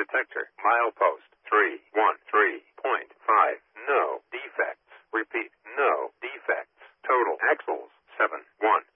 detector. Milepost 313.5. No defects. Repeat, no defects. Total axles 717.